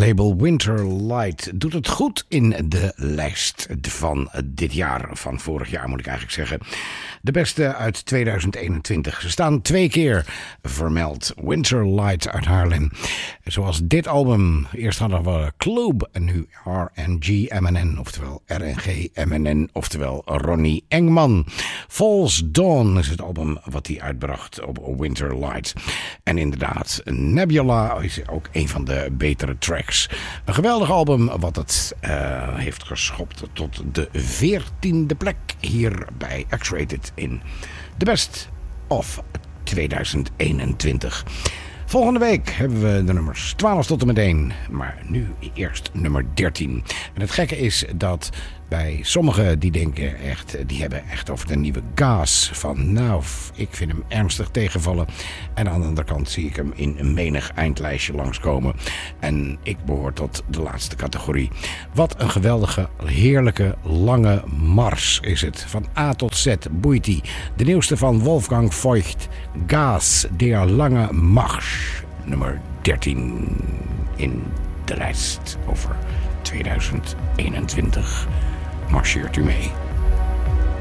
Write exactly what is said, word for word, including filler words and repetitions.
label Winterlight doet het goed in de lijst van dit jaar, van vorig jaar moet ik eigenlijk zeggen. De beste uit tweeduizend eenentwintig. Ze staan twee keer vermeld. Winterlight uit Haarlem. Zoals dit album. Eerst hadden we Club en nu R N G M N N, oftewel R N G M N N, oftewel Ronnie Engman. False Dawn is het album wat hij uitbracht op Winterlight. En inderdaad, Nebula is ook een van de betere tracks. Een geweldig album wat het uh, heeft geschopt tot de veertiende plek hier bij X-Rated in de Best of tweeduizend eenentwintig. Volgende week hebben we de nummers twaalf tot en met één. Maar nu eerst nummer dertien. En het gekke is dat bij sommigen die denken echt, die hebben echt over de nieuwe Gas. Van nou, ik vind hem ernstig tegenvallen. En aan de andere kant zie ik hem in een menig eindlijstje langskomen. En ik behoor tot de laatste categorie. Wat een geweldige, heerlijke, lange mars is het. Van A tot Z boeit hij. De nieuwste van Wolfgang Voigt. Gas, der lange Marsch. Nummer dertien in de lijst over tweeduizend eenentwintig. Marcheert u mee.